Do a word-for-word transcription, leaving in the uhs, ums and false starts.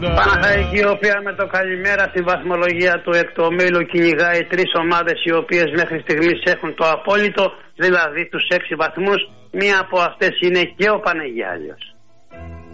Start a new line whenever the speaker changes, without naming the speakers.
Παναχαϊκή, η οποία με το καλημέρα στη βαθμολογία του εκτό ομίλου κυνηγάει τρεις ομάδες οι οποίες μέχρι στιγμής έχουν το απόλυτο, δηλαδή τους έξι βαθμούς. Μία από αυτές είναι και ο Πανεγιάλιος.